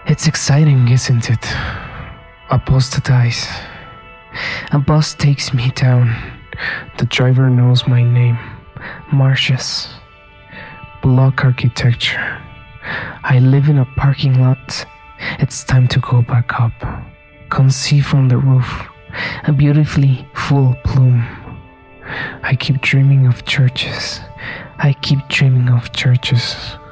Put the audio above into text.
It's exciting, isn't it? A bus dies. A bus takes me down. The driver knows my name. Marshes. Block architecture. I live in a parking lot. It's time to go back up. Can see from the roof a beautifully full plume. I keep dreaming of churches. I keep dreaming of churches.